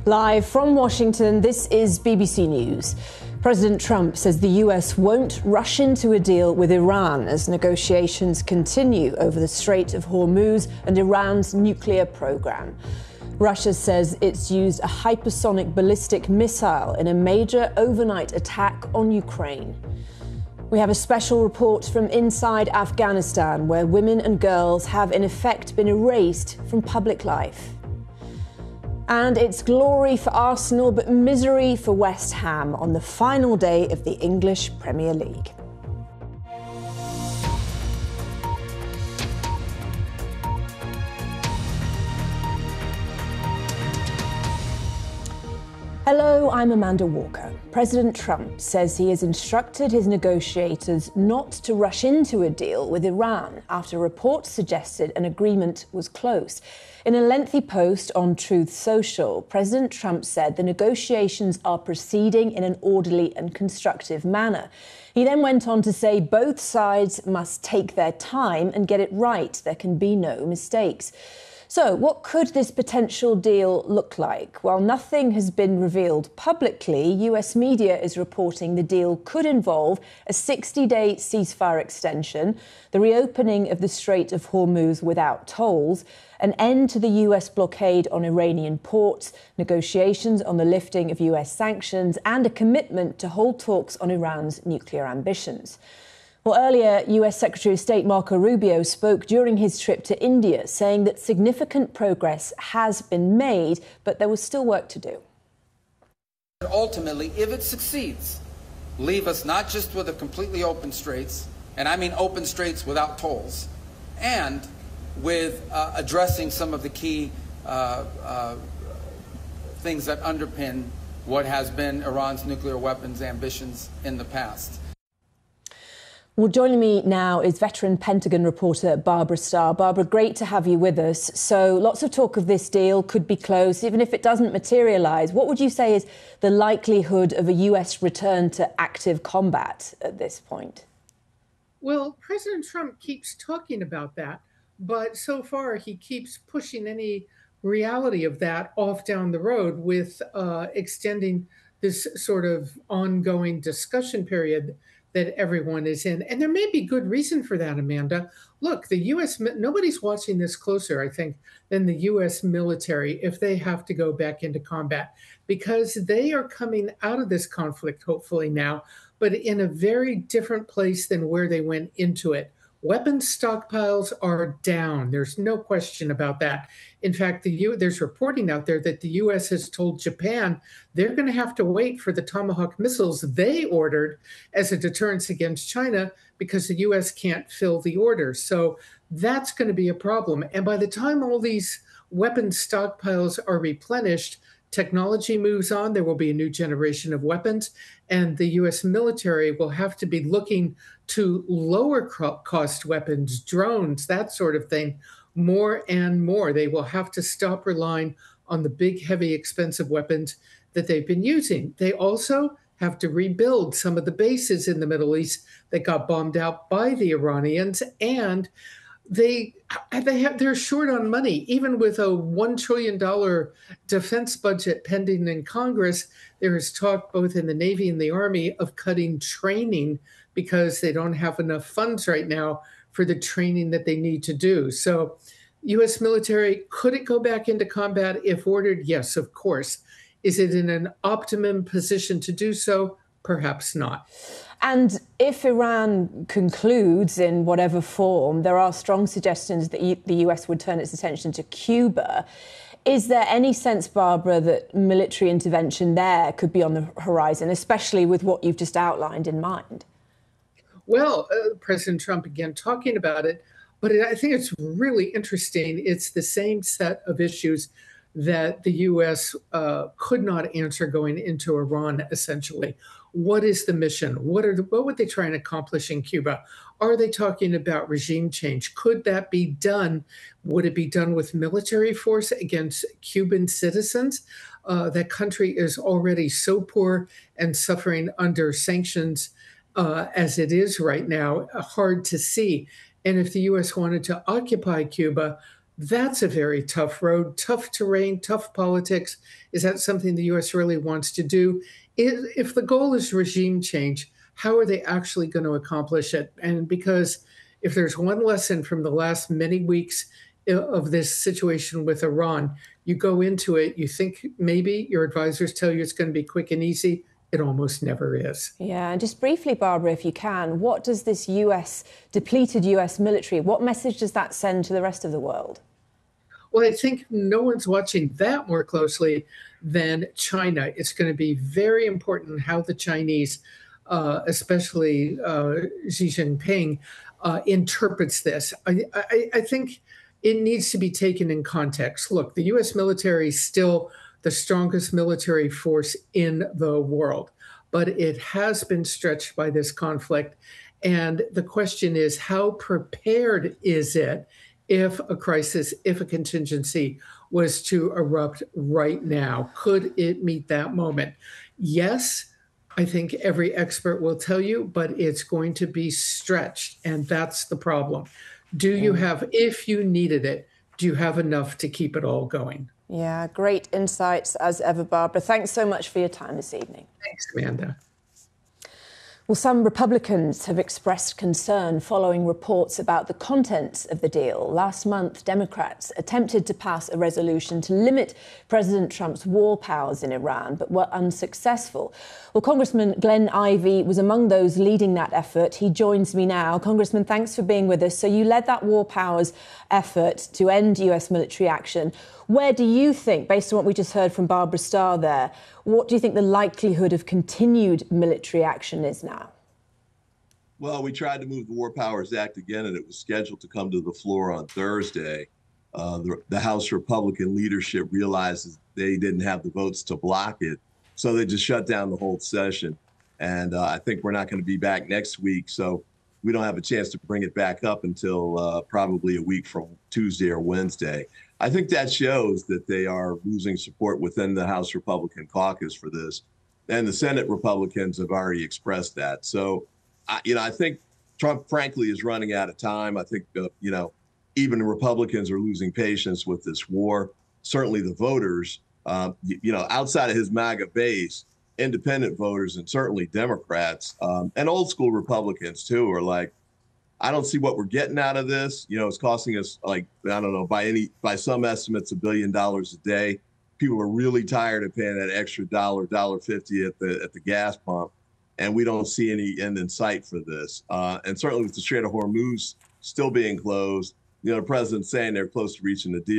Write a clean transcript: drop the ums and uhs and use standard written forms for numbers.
Live from Washington, this is BBC News. President Trump says the US won't rush into a deal with Iran as negotiations continue over the Strait of Hormuz and Iran's nuclear program. Russia says it's used a hypersonic ballistic missile in a major overnight attack on Ukraine. We have a special report from inside Afghanistan, where women and girls have in effect been erased from public life. And it's glory for Arsenal, but misery for West Ham on the final day of the English Premier League. Hello, I'm Amanda Walker. President Trump says he has instructed his negotiators not to rush into a deal with Iran after reports suggested an agreement was close. In a lengthy post on Truth Social, President Trump said the negotiations are proceeding in an orderly and constructive manner. He then went on to say both sides must take their time and get it right. There can be no mistakes. So what could this potential deal look like? While nothing has been revealed publicly, US media is reporting the deal could involve a 60-day ceasefire extension, the reopening of the Strait of Hormuz without tolls, an end to the US blockade on Iranian ports, negotiations on the lifting of US sanctions, and a commitment to hold talks on Iran's nuclear ambitions. Well, earlier, US Secretary of State Marco Rubio spoke during his trip to India, saying that significant progress has been made, but there was still work to do. Ultimately, if it succeeds, leave us not just with a completely open straits, and I mean open straits without tolls, and with addressing some of the key things that underpin what has been Iran's nuclear weapons ambitions in the past. Well, joining me now is veteran Pentagon reporter Barbara Starr. Barbara, great to have you with us. So lots of talk of this deal could be close, even if it doesn't materialise. What would you say is the likelihood of a US return to active combat at this point? Well, President Trump keeps talking about that, but so far he keeps pushing any reality of that off down the road with extending this sort of ongoing discussion period that everyone is in. And there may be good reason for that, Amanda. Look, the U.S., nobody's watching this closer, I think, than the U.S. military if they have to go back into combat, because they are coming out of this conflict, hopefully now, but in a very different place than where they went into it. Weapons stockpiles are down. There's no question about that. In fact, there's reporting out there that the U.S. has told Japan they're going to have to wait for the Tomahawk missiles they ordered as a deterrence against China because the U.S. can't fill the order. So that's going to be a problem. And by the time all these weapons stockpiles are replenished, technology moves on, there will be a new generation of weapons, and the U.S. military will have to be looking to lower cost weapons, drones, that sort of thing, more and more. They will have to stop relying on the big, heavy, expensive weapons that they've been using. They also have to rebuild some of the bases in the Middle East that got bombed out by the Iranians, and they're short on money. Even with a $1 trillion defense budget pending in Congress, there is talk both in the Navy and the Army of cutting training because they don't have enough funds right now for the training that they need to do. So U.S. military, could it go back into combat if ordered? Yes, of course. Is it in an optimum position to do so? Perhaps not. And if Iran concludes in whatever form, there are strong suggestions that the US would turn its attention to Cuba. Is there any sense, Barbara, that military intervention there could be on the horizon, especially with what you've just outlined in mind? Well, President Trump, again, talking about it, but I think it's really interesting. It's the same set of issues that the U.S. Could not answer going into Iran, essentially. What is the mission? What would they try and accomplish in Cuba? Are they talking about regime change? Could that be done? Would it be done with military force against Cuban citizens? That country is already so poor and suffering under sanctions as it is right now, hard to see. And if the U.S. wanted to occupy Cuba, That's a very tough road, tough terrain, tough politics. Is that something the US really wants to do? If the goal is regime change, how are they actually going to accomplish it? And because if there's one lesson from the last many weeks of this situation with Iran, you go into it, you think maybe your advisors tell you it's going to be quick and easy. It almost never is. Yeah, and just briefly, Barbara, if you can, what does this depleted US military, what message does that send to the rest of the world? Well, I think no one's watching that more closely than China. It's going to be very important how the Chinese, especially Xi Jinping, interprets this. I think it needs to be taken in context. Look, the US military is still the strongest military force in the world, but it has been stretched by this conflict. And the question is, how prepared is it if a crisis, if a contingency was to erupt right now? Could it meet that moment? Yes, I think every expert will tell you, but it's going to be stretched. And that's the problem. Do you have, if you needed it, do you have enough to keep it all going? Yeah, great insights as ever, Barbara. Thanks so much for your time this evening. Thanks, Amanda. Well, some Republicans have expressed concern following reports about the contents of the deal. Last month, Democrats attempted to pass a resolution to limit President Trump's war powers in Iran, but were unsuccessful. Well, Congressman Glenn Ivey was among those leading that effort. He joins me now. Congressman, thanks for being with us. So you led that war powers effort to end US military action. Where do you think, based on what we just heard from Barbara Starr there, what do you think the likelihood of continued military action is now? Well, we tried to move the War Powers Act again, and it was scheduled to come to the floor on Thursday. The House Republican leadership realizes they didn't have the votes to block it, so they just shut down the whole session. And I think we're not going to be back next week, so we don't have a chance to bring it back up until probably a week from Tuesday or Wednesday. I think that shows that they are losing support within the House Republican caucus for this. And the Senate Republicans have already expressed that. So, I think Trump, frankly, is running out of time. I think, even the Republicans are losing patience with this war. Certainly the voters, outside of his MAGA base, independent voters and certainly Democrats and old school Republicans, too, are like, I don't see what we're getting out of this. It's costing us, like, I don't know, by some estimates, $1 billion a day. People are really tired of paying that extra $1.50 at the gas pump. And we don't see any end in sight for this. And certainly with the Strait of Hormuz still being closed, the president's saying they're close to reaching a deal.